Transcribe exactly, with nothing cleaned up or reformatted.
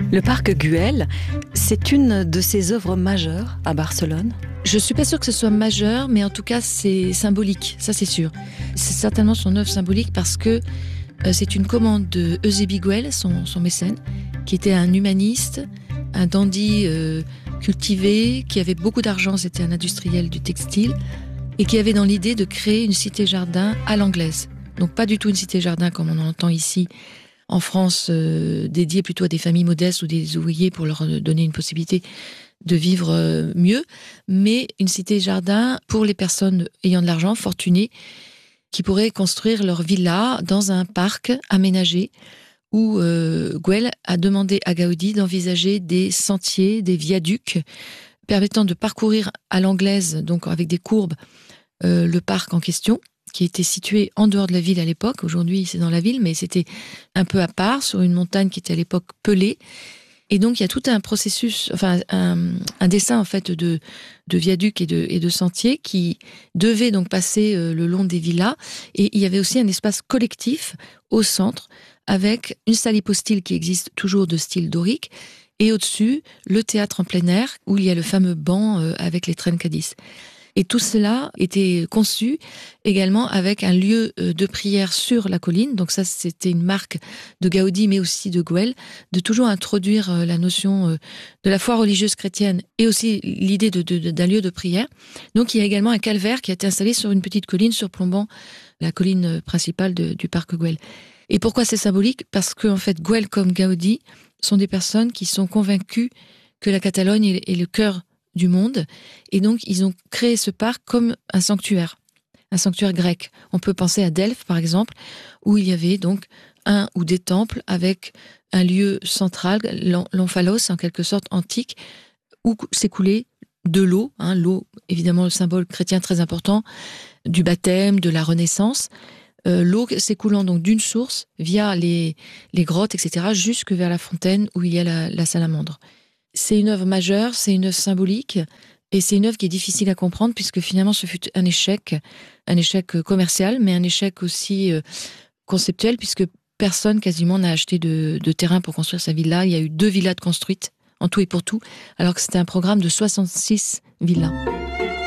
Le parc Güell, c'est une de ses œuvres majeures à Barcelone. Je ne suis pas sûre que ce soit majeur, mais en tout cas, c'est symbolique, ça c'est sûr. C'est certainement son œuvre symbolique parce que euh, c'est une commande de Eusébie Güell, son, son mécène, qui était un humaniste, un dandy euh, cultivé, qui avait beaucoup d'argent, c'était un industriel du textile, et qui avait dans l'idée de créer une cité-jardin à l'anglaise. Donc pas du tout une cité-jardin comme on en entend ici, en France, euh, dédiée plutôt à des familles modestes ou des ouvriers pour leur donner une possibilité de vivre euh, mieux, mais une cité-jardin pour les personnes ayant de l'argent, fortunées, qui pourraient construire leur villa dans un parc aménagé où euh, Güell a demandé à Gaudi d'envisager des sentiers, des viaducs permettant de parcourir à l'anglaise, donc avec des courbes, euh, le parc en question, qui était situé en dehors de la ville à l'époque. Aujourd'hui, c'est dans la ville, mais c'était un peu à part, sur une montagne qui était à l'époque pelée. Et donc, il y a tout un processus, enfin, un, un dessin, en fait, de, de viaducs et de, et de sentiers qui devait donc passer euh, le long des villas. Et il y avait aussi un espace collectif au centre, avec une salle hypostyle qui existe toujours de style dorique, et au-dessus, le théâtre en plein air, où il y a le fameux banc euh, avec les traînes Cadis. Et tout cela était conçu également avec un lieu de prière sur la colline. Donc ça, c'était une marque de Gaudi, mais aussi de Güell, de toujours introduire la notion de la foi religieuse chrétienne et aussi l'idée de, de, d'un lieu de prière. Donc il y a également un calvaire qui a été installé sur une petite colline surplombant la colline principale de, du parc Güell. Et pourquoi c'est symbolique ? Parce qu'en fait, Güell comme Gaudi sont des personnes qui sont convaincues que la Catalogne est, est le cœur du monde, et donc ils ont créé ce parc comme un sanctuaire, un sanctuaire grec. On peut penser à Delphes, par exemple, où il y avait donc un ou des temples avec un lieu central, l'omphalos, en quelque sorte antique, où s'écoulait de l'eau, hein, l'eau, évidemment le symbole chrétien très important, du baptême, de la Renaissance, euh, l'eau s'écoulant donc d'une source, via les, les grottes, et cetera, jusque vers la fontaine où il y a la, la salamandre. C'est une œuvre majeure, c'est une œuvre symbolique, et c'est une œuvre qui est difficile à comprendre, puisque finalement ce fut un échec, un échec commercial, mais un échec aussi euh, conceptuel, puisque personne quasiment n'a acheté de, de terrain pour construire sa villa. Il y a eu deux villas de construites, en tout et pour tout, alors que c'était un programme de soixante-six villas.